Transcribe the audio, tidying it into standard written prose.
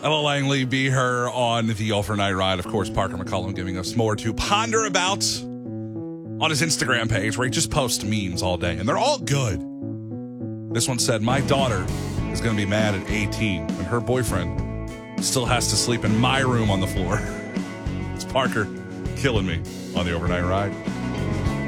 Ella Langley, Be Her on the overnight ride. Of course, Parker McCollum giving us more to ponder about on his Instagram page where he just posts memes all day, and they're all good. This one said, my daughter is going to be mad at 18 when her boyfriend still has to sleep in my room on the floor. It's Parker killing me on the overnight ride.